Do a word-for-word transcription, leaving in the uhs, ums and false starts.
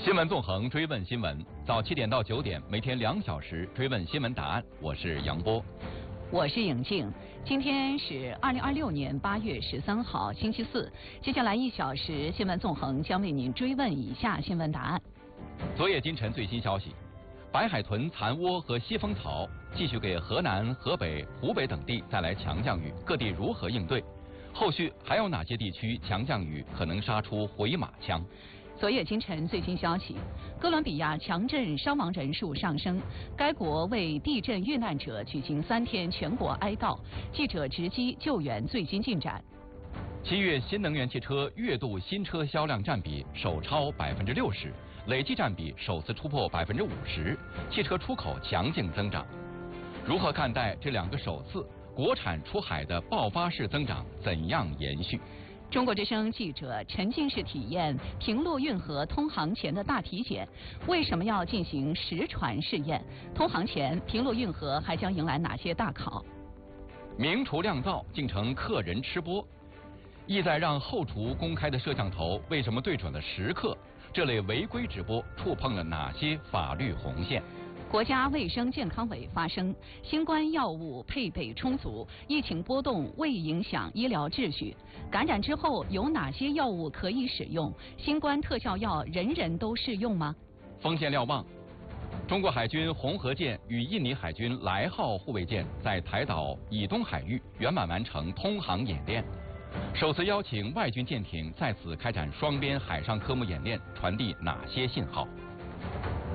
新闻纵横，追问新闻，早七点到九点，每天两小时追问新闻答案。我是杨波， 我是颖静。今天是二零二六年八月十三号，星期四。接下来一小时，新闻纵横将为您追问以下新闻答案。 昨夜今晨最新消息，白海豚、残涡和西风草继续给河南、河北、湖北等地带来强降雨，各地如何应对？后续还有哪些地区强降雨可能杀出回马枪？ 昨夜今晨最新消息，哥伦比亚强震伤亡人数上升，该国为地震遇难者举行三天全国哀悼。记者直击救援最新进展。 七月新能源汽车月度新车销量占比首超百分之六十，累计占比首次突破百分之五十，汽车出口强劲增长。如何看待这两个首次？国产出海的爆发式增长怎样延续？ 中国之声记者沉浸式体验平陆运河通航前的大体检，为什么要进行实船试验？通航前，平陆运河还将迎来哪些大考？ 名厨酿造竟成客人吃播，意在让后厨公开的摄像头为什么对准了食客？这类违规直播触碰了哪些法律红线？ 国家卫生健康委发声，新冠药物配备充足，疫情波动未影响医疗秩序。感染之后有哪些药物可以使用？新冠特效药人人都适用吗？ 锋线瞭望，中国海军红河舰与印尼海军来号护卫舰在台岛以东海域圆满完成通航演练，首次邀请外军舰艇在此开展双边海上科目演练，传递哪些信号？